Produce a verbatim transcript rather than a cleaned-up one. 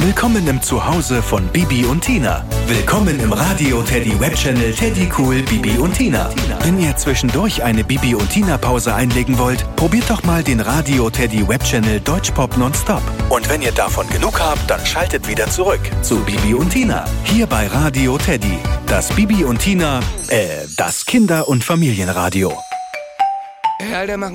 Willkommen im Zuhause von Bibi und Tina. Willkommen im Radio Teddy Webchannel Teddy Cool Bibi und Tina. Wenn ihr zwischendurch eine Bibi und Tina Pause einlegen wollt, probiert doch mal den Radio Teddy Webchannel Deutschpop Nonstop. Und wenn ihr davon genug habt, dann schaltet wieder zurück zu Bibi und Tina. Hier bei Radio Teddy. Das Bibi und Tina, äh, das Kinder- und Familienradio. Hey, Alter, mach